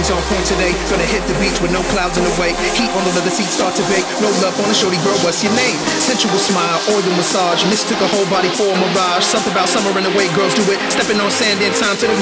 always on point today. Gonna hit the beach with no clouds in the way. Heat on the leather seat start to bake. Roll up on the shorty girl, what's your name? Sensual smile, oil massage. Mistook a whole body for a mirage. Something about summer and the way girls do it. Stepping on sand in time to the